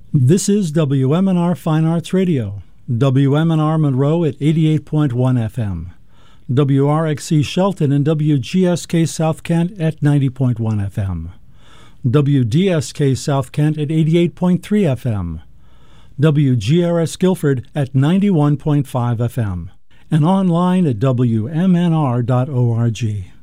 This is WMNR Fine Arts Radio, WMNR Monroe at 88.1 FM, WRXC Shelton and WGSK South Kent at 90.1 FM, WDSK South Kent at 88.3 FM, WGRS Guilford at 91.5 FM, and online at WMNR.org.